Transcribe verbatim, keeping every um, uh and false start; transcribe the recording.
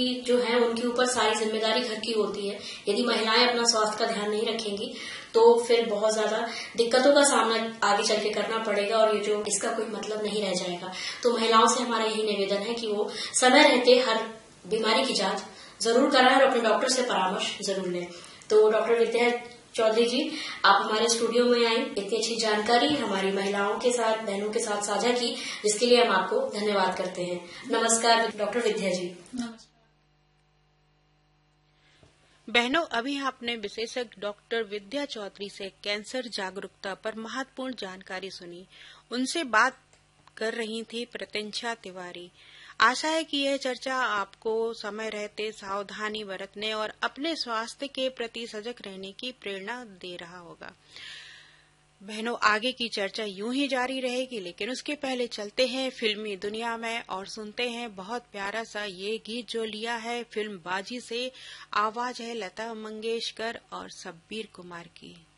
जो है उनके ऊपर सारी जिम्मेदारी घर की होती है। यदि महिलाएं अपना स्वास्थ्य का ध्यान नहीं रखेंगी तो फिर बहुत ज्यादा दिक्कतों का सामना आगे चल के करना पड़ेगा और ये जो इसका कोई मतलब नहीं रह जाएगा। तो महिलाओं से हमारा यही निवेदन है कि वो समय रहते हर बीमारी की जांच जरूर कराएं और अपने डॉक्टर से परामर्श जरूर लें। तो डॉक्टर विद्या चौधरी जी, आप हमारे स्टूडियो में आई, इतनी अच्छी जानकारी हमारी महिलाओं के साथ, बहनों के साथ साझा की, जिसके लिए हम आपको धन्यवाद करते हैं। नमस्कार डॉक्टर विद्या जी। नमस्कार बहनों, अभी आपने विशेषज्ञ डॉक्टर विद्या चौधरी से कैंसर जागरूकता पर महत्वपूर्ण जानकारी सुनी। उनसे बात कर रही थी प्रत्यंशा तिवारी। आशा है कि यह चर्चा आपको समय रहते सावधानी बरतने और अपने स्वास्थ्य के प्रति सजग रहने की प्रेरणा दे रहा होगा। बहनों, आगे की चर्चा यूं ही जारी रहेगी, लेकिन उसके पहले चलते हैं फिल्मी दुनिया में और सुनते हैं बहुत प्यारा सा ये गीत जो लिया है फिल्म बाजी से। आवाज है लता मंगेशकर और शब्बीर कुमार की।